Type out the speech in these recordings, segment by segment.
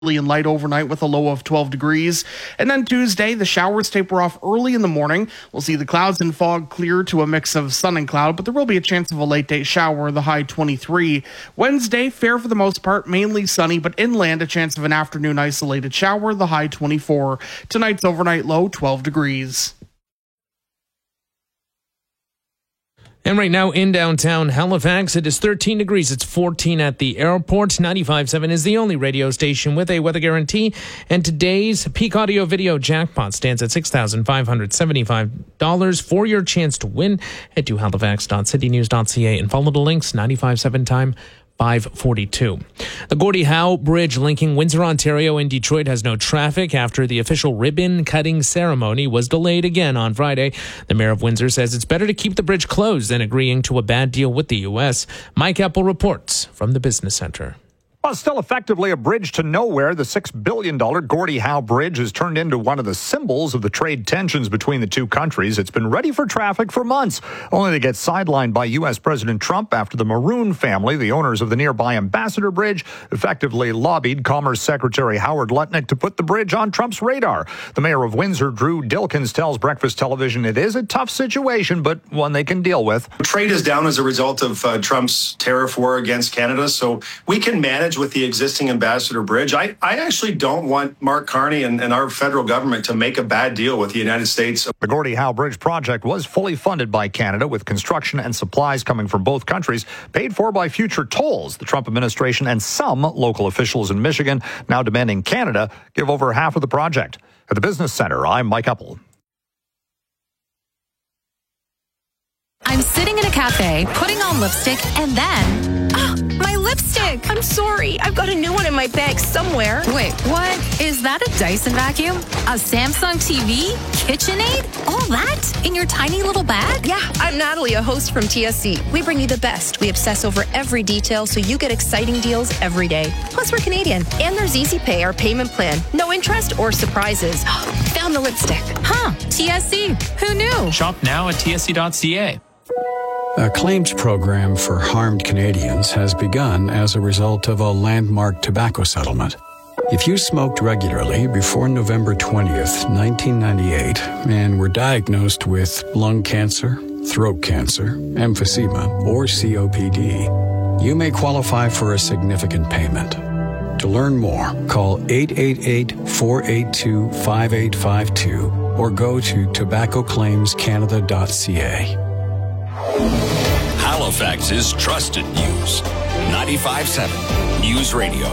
and light overnight with a low of 12 degrees. And then Tuesday, the showers taper off early in the morning. We'll see the clouds and fog clear to a mix of sun and cloud, but there will be a chance of a late day shower, the high 23. Wednesday, fair for the most part, mainly sunny, but inland a chance of an afternoon isolated shower, the high 24. Tonight's overnight low, 12 degrees. And right now in downtown Halifax, it is 13 degrees. It's 14 at the airport. 95.7 is the only radio station with a weather guarantee. And today's Peak Audio Video jackpot stands at $6,575 for your chance to win. Head to halifax.citynews.ca and follow the links. 95.7 time. 5:42. The Gordie Howe Bridge linking Windsor, Ontario and Detroit has no traffic after the official ribbon-cutting ceremony was delayed again on Friday. The mayor of Windsor says it's better to keep the bridge closed than agreeing to a bad deal with the U.S. Mike Apple reports from the Business Center. Well, still effectively a bridge to nowhere, the $6 billion Gordie Howe Bridge has turned into one of the symbols of the trade tensions between the two countries. It's been ready for traffic for months, only to get sidelined by U.S. President Trump after the Maroon family, the owners of the nearby Ambassador Bridge, effectively lobbied Commerce Secretary Howard Lutnick to put the bridge on Trump's radar. The mayor of Windsor, Drew Dilkins, tells Breakfast Television it is a tough situation, but one they can deal with. Trade is down as a result of Trump's tariff war against Canada, so we can manage with the existing Ambassador Bridge. I actually don't want Mark Carney and our federal government to make a bad deal with the United States. The Gordie Howe Bridge project was fully funded by Canada, with construction and supplies coming from both countries, paid for by future tolls. The Trump administration and some local officials in Michigan now demanding Canada give over half of the project. At the Business Center, I'm Mike Apple. I'm sitting in a cafe, putting on lipstick, and then... my lipstick! I'm sorry. I've got a new one in my bag somewhere. Wait, what? Is that a Dyson vacuum? A Samsung TV? KitchenAid? All that? In your tiny little bag? Yeah, I'm Natalie, a host from TSC. We bring you the best. We obsess over every detail so you get exciting deals every day. Plus, we're Canadian. And there's Easy Pay, our payment plan. No interest or surprises. Found the lipstick. Huh. TSC. Who knew? Shop now at tsc.ca. A claims program for harmed Canadians has begun as a result of a landmark tobacco settlement. If you smoked regularly before November 20th, 1998, and were diagnosed with lung cancer, throat cancer, emphysema, or COPD, you may qualify for a significant payment. To learn more, call 888-482-5852 or go to tobaccoclaimscanada.ca. Halifax's trusted news. 95.7 News Radio.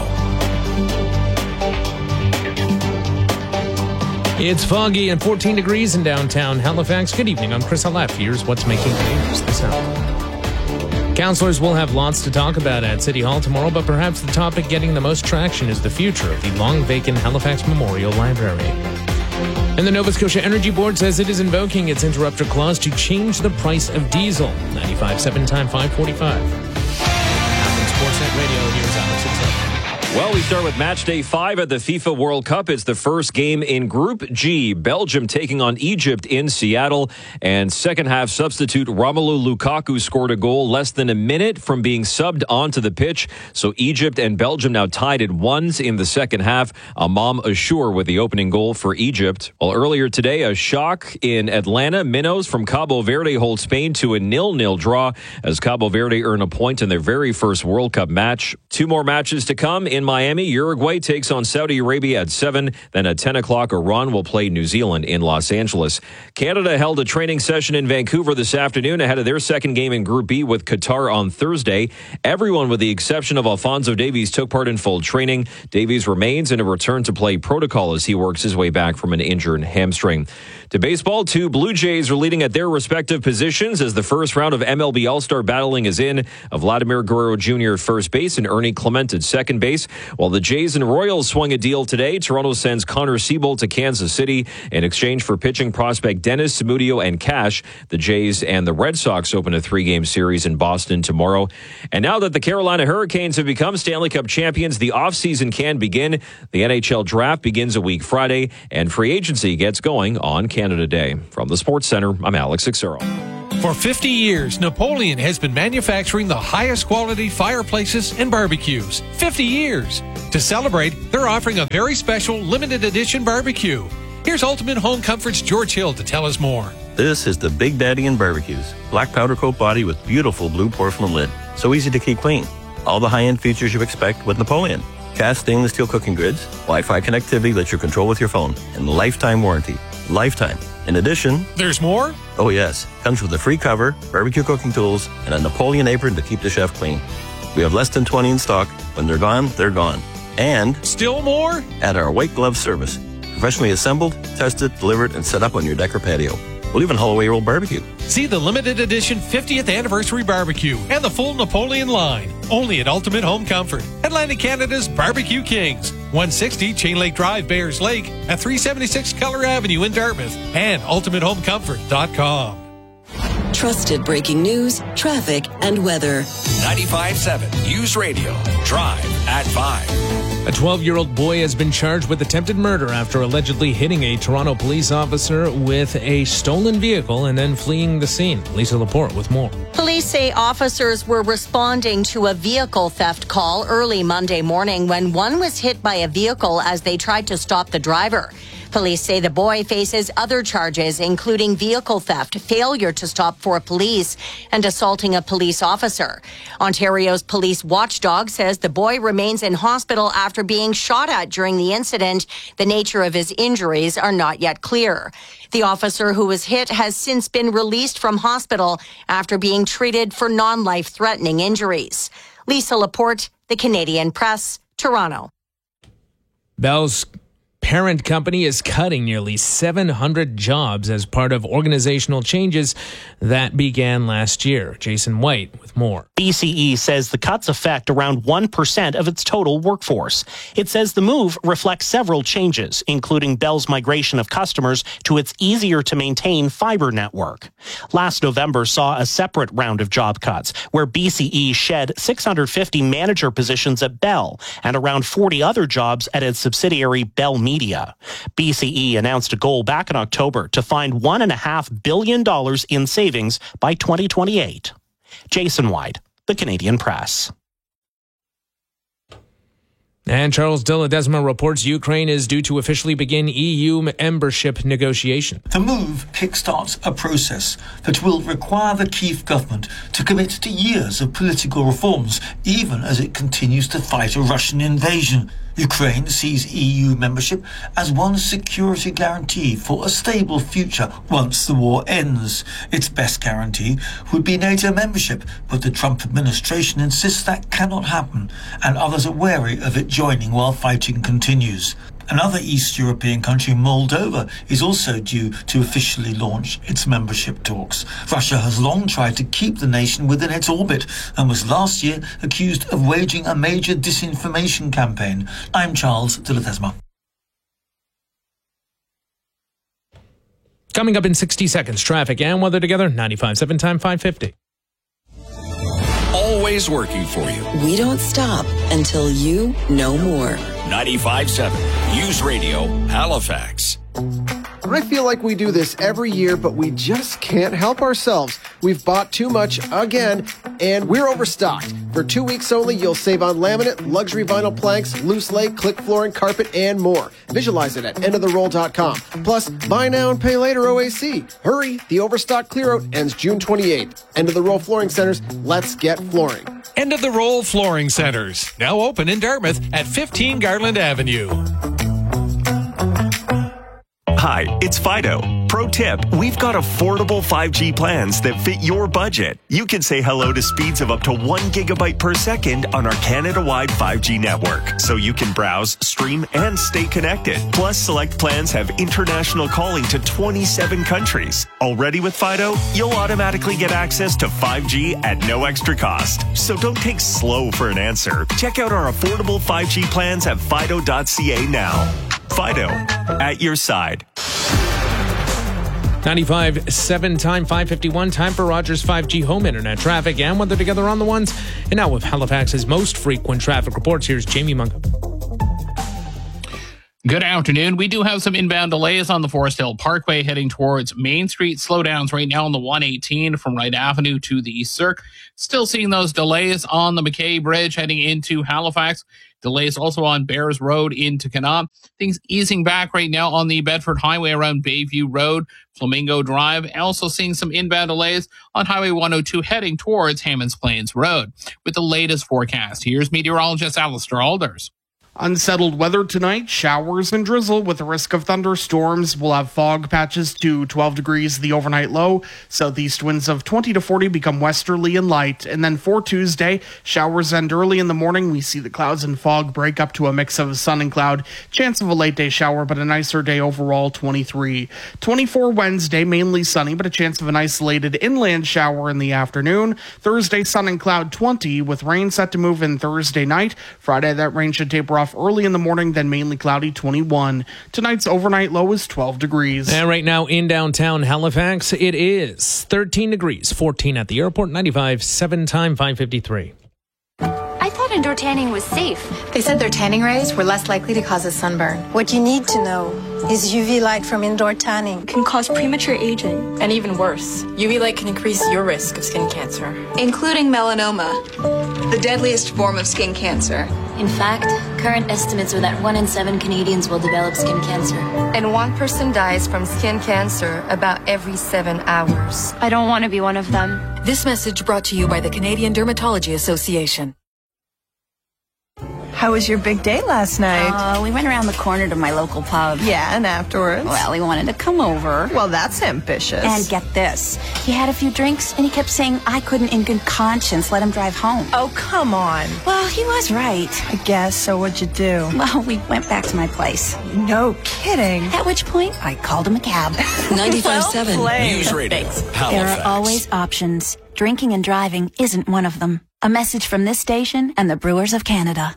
It's foggy and 14 degrees in downtown Halifax. Good evening. I'm Chris Halef. Here's what's making news this hour. Councillors will have lots to talk about at City Hall tomorrow, but perhaps the topic getting the most traction is the future of the long-vacant Halifax Memorial Library. And the Nova Scotia Energy Board says it is invoking its interrupter clause to change the price of diesel. 95.7 time, 5:45. Sportsnet Radio, here's Alex Itzel. Well, we start with match day 5 at the FIFA World Cup. It's the first game in Group G. Belgium taking on Egypt in Seattle. And second half substitute Romelu Lukaku scored a goal less than a minute from being subbed onto the pitch. So Egypt and Belgium now tied at ones in the second half. Amam Ashur with the opening goal for Egypt. Well, earlier today, a shock in Atlanta. Minnows from Cabo Verde hold Spain to a 0-0 draw as Cabo Verde earn a point in their very first World Cup match. 2 more matches to come. In Miami, Uruguay takes on Saudi Arabia at 7. Then at 10 o'clock, Iran will play New Zealand in Los Angeles. Canada held a training session in Vancouver this afternoon ahead of their second game in Group B with Qatar on Thursday. Everyone with the exception of Alphonso Davies took part in full training. Davies remains in a return to play protocol as he works his way back from an injured hamstring. To baseball, 2 Blue Jays are leading at their respective positions as the first round of MLB All-Star battling is in. Vladimir Guerrero Jr. at first base and Ernie Clement at second base. While the Jays and Royals swung a deal today, Toronto sends Connor Siebold to Kansas City in exchange for pitching prospect Dennis Samudio and cash. The Jays and the Red Sox open a 3-game series in Boston tomorrow. And now that the Carolina Hurricanes have become Stanley Cup champions, the offseason can begin. The NHL draft begins a week Friday, and free agency gets going on Canada Day. From the Sports Center, I'm Alex Ixero. For 50 years, Napoleon has been manufacturing the highest quality fireplaces and barbecues. 50 years! To celebrate, they're offering a very special limited edition barbecue. Here's Ultimate Home Comfort's George Hill to tell us more. This is the Big Daddy in barbecues. Black powder coat body with beautiful blue porcelain lid. So easy to keep clean. All the high-end features you expect with Napoleon. Cast stainless steel cooking grids, Wi-Fi connectivity that you control with your phone, and lifetime warranty. Lifetime. In addition... There's more? Oh yes. Comes with a free cover, barbecue cooking tools, and a Napoleon apron to keep the chef clean. We have less than 20 in stock. When they're gone, they're gone. And... Still more? At our white glove service. Professionally assembled, tested, delivered, and set up on your deck or patio. We'll even haul away your old barbecue. See the limited edition 50th anniversary barbecue and the full Napoleon line. Only at Ultimate Home Comfort. Atlantic Canada's Barbecue Kings. 160 Chain Lake Drive, Bayers Lake. At 376 Keller Avenue in Dartmouth. And ultimatehomecomfort.com. Trusted breaking news, traffic, and weather. 95.7 News Radio. Drive at 5. A 12-year-old boy has been charged with attempted murder after allegedly hitting a Toronto police officer with a stolen vehicle and then fleeing the scene. Lisa Laporte with more. Police say officers were responding to a vehicle theft call early Monday morning when one was hit by a vehicle as they tried to stop the driver. Police say the boy faces other charges, including vehicle theft, failure to stop for police, and assaulting a police officer. Ontario's police watchdog says the boy remains in hospital after being shot at during the incident. The nature of his injuries are not yet clear. The officer who was hit has since been released from hospital after being treated for non-life-threatening injuries. Lisa Laporte, The Canadian Press, Toronto. Bell's parent company is cutting nearly 700 jobs as part of organizational changes that began last year. Jason White with more. BCE says the cuts affect around 1% of its total workforce. It says the move reflects several changes, including Bell's migration of customers to its easier-to-maintain fiber network. Last November saw a separate round of job cuts, where BCE shed 650 manager positions at Bell and around 40 other jobs at its subsidiary Bell Media. BCE announced a goal back in October to find $1.5 billion in savings by 2028. Jason White, The Canadian Press. And Charles de Ledesma reports Ukraine is due to officially begin EU membership negotiation. The move kickstarts a process that will require the Kyiv government to commit to years of political reforms, even as it continues to fight a Russian invasion. Ukraine sees EU membership as one security guarantee for a stable future once the war ends. Its best guarantee would be NATO membership, but the Trump administration insists that cannot happen, and others are wary of it joining while fighting continues. Another East European country, Moldova, is also due to officially launch its membership talks. Russia has long tried to keep the nation within its orbit and was last year accused of waging a major disinformation campaign. I'm Charles de Ledesma. Coming up in 60 seconds, traffic and weather together, 95.7 Time 550. Always working for you. We don't stop until you know more. 95.7 News Radio, Halifax. I feel like we do this every year, but we just can't help ourselves. We've bought too much again, and we're overstocked. For 2 weeks only, you'll save on laminate, luxury vinyl planks, loose lay, click flooring, carpet, and more. Visualize it at endoftheroll.com. Plus, buy now and pay later OAC. Hurry, the overstock clearout ends June 28th. End of the Roll Flooring Centers, let's get flooring. End of the Roll Flooring Centers, now open in Dartmouth at 15 Garland Avenue. Hi, it's Fido. Pro tip, we've got affordable 5G plans that fit your budget. You can say hello to speeds of up to 1 gigabyte per second on our Canada-wide 5G network, so you can browse, stream, and stay connected. Plus, select plans have international calling to 27 countries. Already with Fido, you'll automatically get access to 5G at no extra cost. So don't take slow for an answer. Check out our affordable 5G plans at fido.ca now. Fido, at your side. 95.7 Time 551. Time for Rogers 5G home internet traffic and weather together on the ones. And now with Halifax's most frequent traffic reports, here's Jamie Mungo. Good afternoon. We do have some inbound delays on the Forest Hill Parkway heading towards Main Street. Slowdowns right now on the 118 from Wright Avenue to the East Cirque. Still seeing those delays on the McKay Bridge heading into Halifax. Delays also on Bears Road into Kanab. Things easing back right now on the Bedford Highway around Bayview Road, Flamingo Drive. Also seeing some inbound delays on Highway 102 heading towards Hammonds Plains Road. With the latest forecast, here's meteorologist Alistair Alders. Unsettled weather tonight, showers and drizzle with a risk of thunderstorms. We'll have fog patches to 12 degrees, the overnight low. Southeast winds of 20 to 40 become westerly and light. And then for Tuesday, showers end early in the morning. We see the clouds and fog break up to a mix of sun and cloud. Chance of a late day shower, but a nicer day overall, 23. 24 Wednesday, mainly sunny, but a chance of an isolated inland shower in the afternoon. Thursday, sun and cloud, 20, with rain set to move in Thursday night. Friday, that rain should taper off early in the morning, then mainly cloudy, 21. Tonight's overnight low is 12 degrees. And right now in downtown Halifax, it is 13 degrees, 14 at the airport, 95.7 time, 5:53. I thought indoor tanning was safe. They said their tanning rays were less likely to cause a sunburn. What you need to know is UV light from indoor tanning Can cause premature aging. And even worse, UV light can increase your risk of skin cancer, including melanoma, the deadliest form of skin cancer. In fact, current estimates are that 1 in 7 Canadians will develop skin cancer. And 1 person dies from skin cancer about every 7 hours. I don't want to be one of them. This message brought to you by the Canadian Dermatology Association. How was your big day last night? We went around the corner to my local pub. Yeah, and afterwards? Well, he wanted to come over. Well, that's ambitious. And get this. He had a few drinks, and he kept saying I couldn't in good conscience let him drive home. Oh, come on. Well, he was right. I guess, so what'd you do? Well, we went back to my place. No kidding. At which point, I called him a cab. 95.7 News Radio, Halifax. There are always options. Drinking and driving isn't one of them. A message from this station and the Brewers of Canada.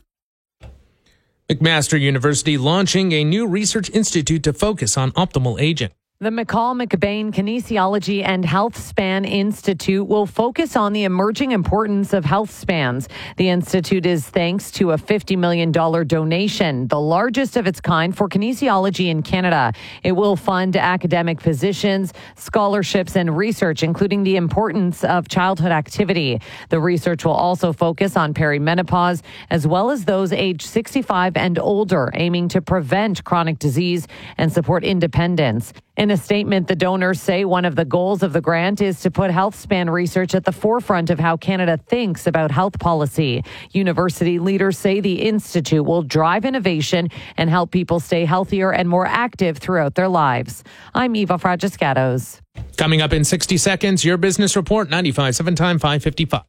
McMaster University launching a new research institute to focus on optimal aging. The McCall McBain Kinesiology and Health Span Institute will focus on the emerging importance of health spans. The institute is thanks to a $50 million donation, the largest of its kind for kinesiology in Canada. It will fund academic positions, scholarships, and research, including the importance of childhood activity. The research will also focus on perimenopause, as well as those aged 65 and older, aiming to prevent chronic disease and support independence. In a statement, the donors say one of the goals of the grant is to put health span research at the forefront of how Canada thinks about health policy. University leaders say the institute will drive innovation and help people stay healthier and more active throughout their lives. I'm Eva Fragiscatos. Coming up in 60 seconds, your business report, 95.7 time, 5:55.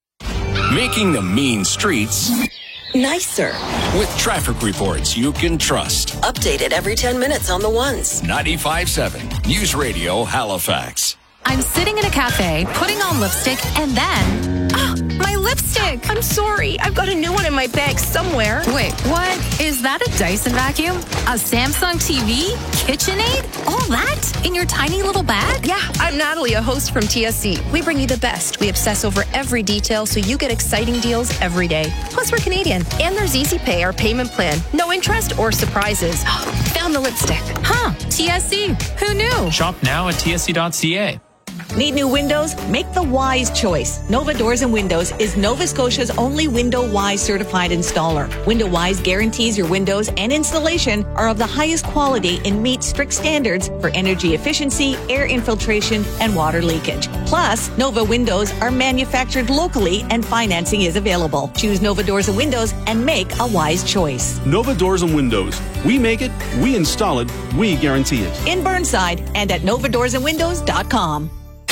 Making the mean streets nicer. With traffic reports you can trust. Updated every 10 minutes on the ones. 95.7 News Radio, Halifax. I'm sitting in a cafe, putting on lipstick, and then... Oh, my lipstick! I'm sorry. I've got a new one in my bag somewhere. Wait, what? Is that a Dyson vacuum? A Samsung TV? KitchenAid? All that? In your tiny little bag? Yeah, I'm Natalie, a host from TSC. We bring you the best. We obsess over every detail so you get exciting deals every day. Plus, we're Canadian. And there's Easy Pay, our payment plan. No interest or surprises. Found the lipstick. Huh, TSC. Who knew? Shop now at tsc.ca. Need new windows? Make the wise choice. Nova Doors and Windows is Nova Scotia's only Window Wise certified installer. Window Wise guarantees your windows and installation are of the highest quality and meet strict standards for energy efficiency, air infiltration, and water leakage. Plus, Nova windows are manufactured locally and financing is available. Choose Nova Doors and Windows and make a wise choice. Nova Doors and Windows. We make it, we install it, we guarantee it. In Burnside and at novadoorsandwindows.com.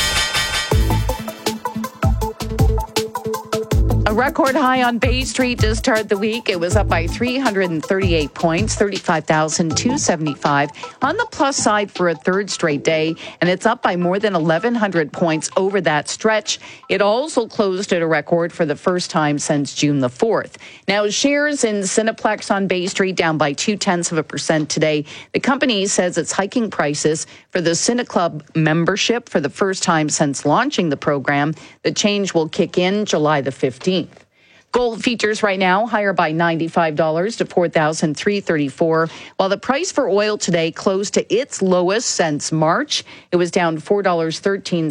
A record high on Bay Street to start the week. It was up by 338 points, 35,275. On the plus side for a third straight day, and it's up by more than 1,100 points over that stretch. It also closed at a record for the first time since June the 4th. Now, shares in Cineplex on Bay Street down by 0.2% today. The company says it's hiking prices for the CineClub membership for the first time since launching the program. The change will kick in July the 15th. Gold futures right now higher by $95 to $4,334, while the price for oil today closed to its lowest since March. It was down $4.13,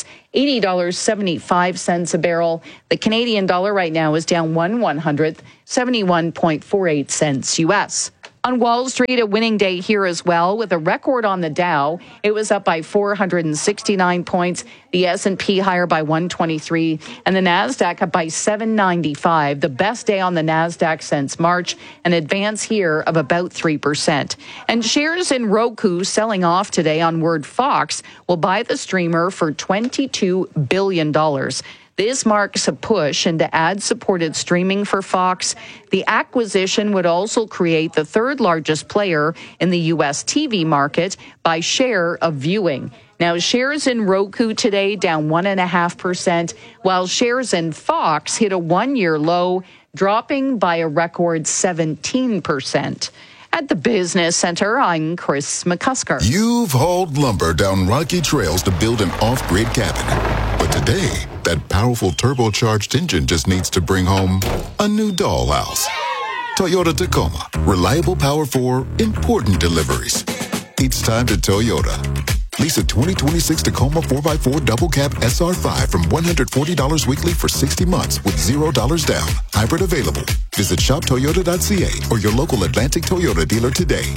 $80.75 a barrel. The Canadian dollar right now is down 1/100th, 71.48 cents U.S. On Wall Street, a winning day here as well, with a record on the Dow. It was up by 469 points. The S&P higher by 123, and the Nasdaq up by 795. The best day on the Nasdaq since March, an advance here of about 3%. And shares in Roku selling off today on word Fox will buy the streamer for $22 billion. This marks a push into ad-supported streaming for Fox. The acquisition would also create the third largest player in the U.S. TV market by share of viewing. Now, shares in Roku today down 1.5%, while shares in Fox hit a one-year low, dropping by a record 17%. At the Business Center, I'm Chris McCusker. You've hauled lumber down rocky trails to build an off-grid cabin. But today, that powerful turbocharged engine just needs to bring home a new dollhouse. Toyota Tacoma. Reliable power for important deliveries. It's time to Toyota. Lease a 2026 Tacoma 4x4 double cab SR5 from $140 weekly for 60 months with $0 down. Hybrid available. Visit shoptoyota.ca or your local Atlantic Toyota dealer today.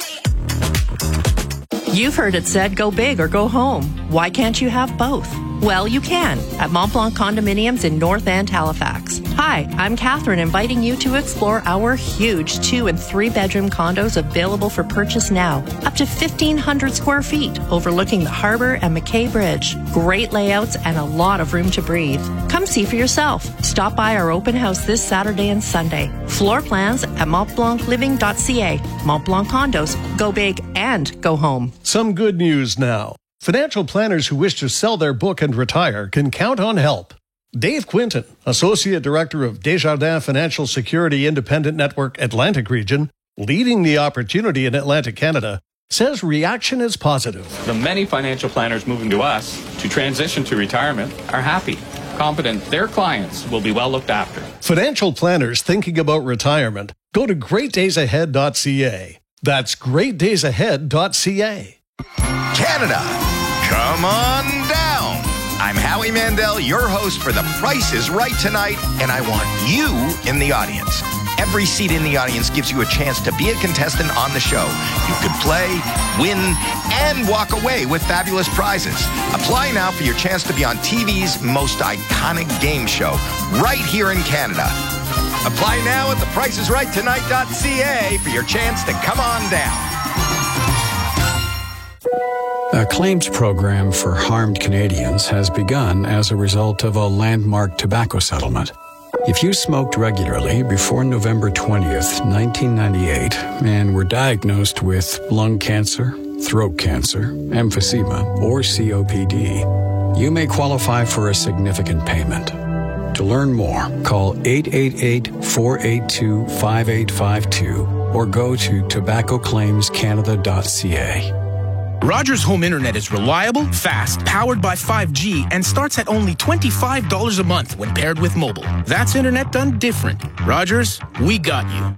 You've heard it said, go big or go home. Why can't you have both? Well, you can at Mont Blanc Condominiums in North and Halifax. Hi, I'm Catherine, inviting you to explore our huge 2- and 3-bedroom condos available for purchase now. Up to 1,500 square feet, overlooking the harbor and McKay Bridge. Great layouts and a lot of room to breathe. Come see for yourself. Stop by our open house this Saturday and Sunday. Floor plans at montblancliving.ca. Mont Blanc Condos. Go big and go home. Some good news now. Financial planners who wish to sell their book and retire can count on help. Dave Quinton, Associate Director of Desjardins Financial Security Independent Network Atlantic Region, leading the opportunity in Atlantic Canada, says reaction is positive. The many financial planners moving to us to transition to retirement are happy, confident their clients will be well looked after. Financial planners thinking about retirement, go to greatdaysahead.ca. That's greatdaysahead.ca. Canada, come on down. I'm Howie Mandel, your host for The Price is Right tonight, and I want you in the audience. Every seat in the audience gives you a chance to be a contestant on the show. You could play, win, and walk away with fabulous prizes. Apply now for your chance to be on TV's most iconic game show, right here in Canada. Apply now at thepriceisrighttonight.ca for your chance to come on down. A claims program for harmed Canadians has begun as a result of a landmark tobacco settlement. If you smoked regularly before November 20th, 1998, and were diagnosed with lung cancer, throat cancer, emphysema, or COPD, you may qualify for a significant payment. To learn more, call 888-482-5852 or go to tobaccoclaimscanada.ca. Rogers Home Internet is reliable, fast, powered by 5G, and starts at only $25 a month when paired with mobile. That's internet done different. Rogers, we got you.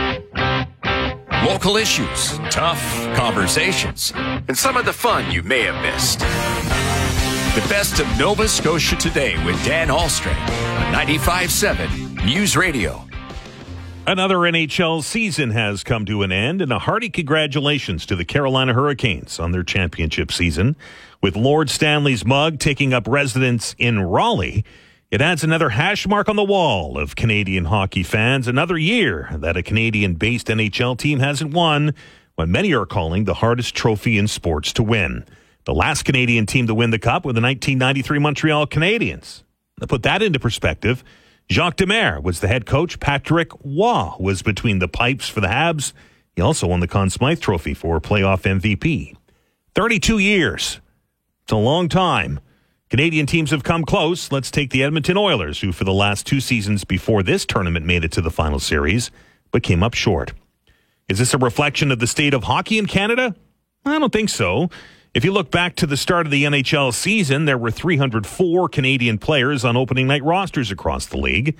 Local issues, tough conversations, and some of the fun you may have missed. The best of Nova Scotia Today with Dan Alstrom on 95.7 News Radio. Another NHL season has come to an end, and a hearty congratulations to the Carolina Hurricanes on their championship season. With Lord Stanley's mug taking up residence in Raleigh, it adds another hash mark on the wall of Canadian hockey fans. Another year that a Canadian-based NHL team hasn't won what many are calling the hardest trophy in sports to win. The last Canadian team to win the Cup were the 1993 Montreal Canadiens. To put that into perspective, Jacques Demers was the head coach. Patrick Waugh was between the pipes for the Habs. He also won the Conn Smythe Trophy for playoff MVP. 32 years. It's a long time. Canadian teams have come close. Let's take the Edmonton Oilers, who for the last 2 seasons before this tournament made it to the final series, but came up short. Is this a reflection of the state of hockey in Canada? I don't think so. If you look back to the start of the NHL season, there were 304 Canadian players on opening night rosters across the league.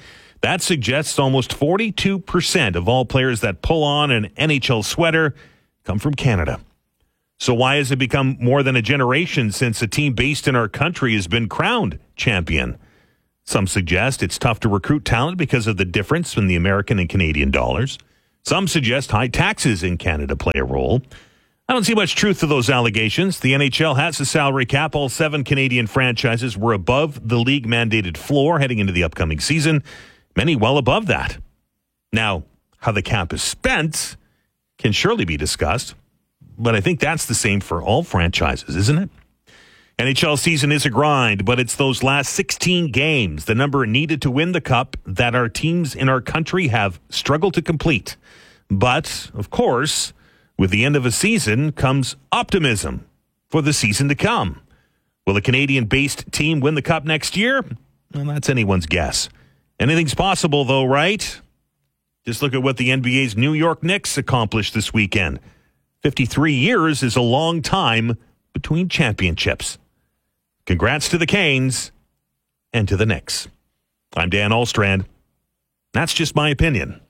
That suggests almost 42% of all players that pull on an NHL sweater come from Canada. So why has it become more than a generation since a team based in our country has been crowned champion? Some suggest it's tough to recruit talent because of the difference in the American and Canadian dollars. Some suggest high taxes in Canada play a role. I don't see much truth to those allegations. The NHL has a salary cap. All 7 Canadian franchises were above the league-mandated floor heading into the upcoming season, many well above that. Now, how the cap is spent can surely be discussed, but I think that's the same for all franchises, isn't it? NHL season is a grind, but it's those last 16 games, the number needed to win the cup, that our teams in our country have struggled to complete. But, of course, with the end of a season comes optimism for the season to come. Will a Canadian-based team win the cup next year? Well, that's anyone's guess. Anything's possible, though, right? Just look at what the NBA's New York Knicks accomplished this weekend. 53 years is a long time between championships. Congrats to the Canes and to the Knicks. I'm Dan Alstrand. That's just my opinion.